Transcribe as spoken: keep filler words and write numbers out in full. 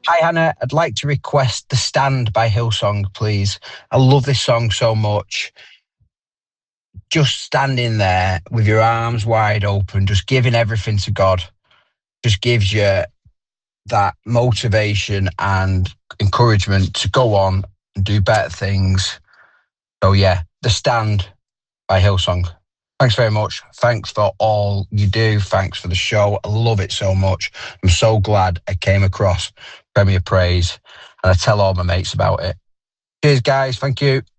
Hi, Hannah. I'd like to request The Stand by Hillsong, please. I love this song so much. Just standing there with your arms wide open, just giving everything to God, just gives you that motivation and encouragement to go on and do better things. So, yeah, The Stand by Hillsong. Thanks very much. Thanks for all you do. Thanks for the show. I love it so much. I'm so glad I came across Premier Praise and I tell all my mates about it. Cheers, guys. Thank you.